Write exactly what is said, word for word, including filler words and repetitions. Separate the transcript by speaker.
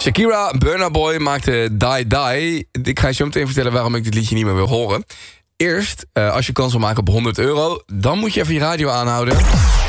Speaker 1: Shakira, Burna Boy maakte Die Die. Ik ga je zo meteen vertellen waarom ik dit liedje niet meer wil horen. Eerst, uh, als je kans wil maken op honderd euro... dan moet je even je radio aanhouden.